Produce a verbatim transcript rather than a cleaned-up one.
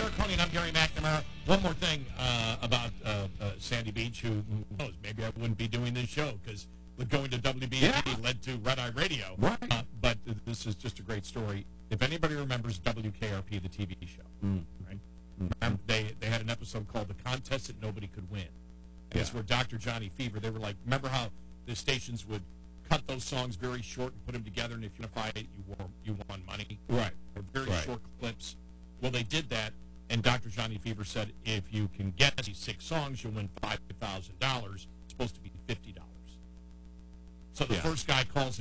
Sarah Coney, and I'm Gary McNamara. One more thing uh, about uh, uh, Sandy Beach, who, who knows, maybe I wouldn't be doing this show because going to W B A Yeah. led to Red Eye Radio. Right. Uh, but this is just a great story. If anybody remembers W K R P, the T V show, Mm. right? Remember they, they had an episode called The Contest That Nobody Could Win. And it's Yeah. where Doctor Johnny Fever, they were like, remember how the stations would cut those songs very short and put them together, and if you unified it, you won, you won money? Right. Or very Right. short clips. Well, they did that, and Doctor Johnny Fever said, if you can guess these six songs, you'll win five thousand dollars. It's supposed to be fifty dollars. So the Yeah. first guy calls